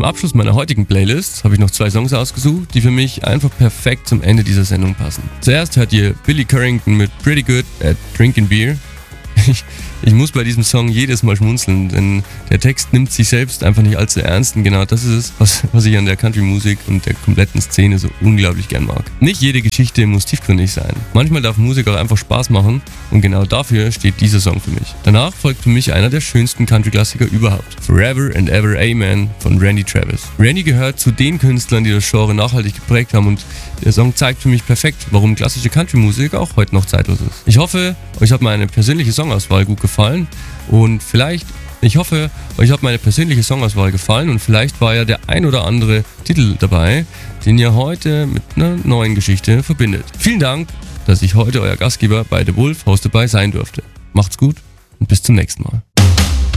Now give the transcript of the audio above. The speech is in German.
Zum Abschluss meiner heutigen Playlist habe ich noch 2 Songs ausgesucht, die für mich einfach perfekt zum Ende dieser Sendung passen. Zuerst hört ihr Billy Currington mit Pretty Good at Drinking Beer. Ich muss bei diesem Song jedes Mal schmunzeln, denn der Text nimmt sich selbst einfach nicht allzu ernst und genau das ist es, was ich an der Country-Musik und der kompletten Szene so unglaublich gern mag. Nicht jede Geschichte muss tiefgründig sein. Manchmal darf Musik auch einfach Spaß machen und genau dafür steht dieser Song für mich. Danach folgt für mich einer der schönsten Country-Klassiker überhaupt. Forever and Ever Amen von Randy Travis. Randy gehört zu den Künstlern, die das Genre nachhaltig geprägt haben und der Song zeigt für mich perfekt, warum klassische Country-Musik auch heute noch zeitlos ist. Ich hoffe, euch hat meine persönliche Songauswahl gut gefallen und vielleicht war ja der ein oder andere Titel dabei, den ihr heute mit einer neuen Geschichte verbindet. Vielen Dank, dass ich heute euer Gastgeber bei The Wolf Hosted by sein durfte. Macht's gut und bis zum nächsten Mal.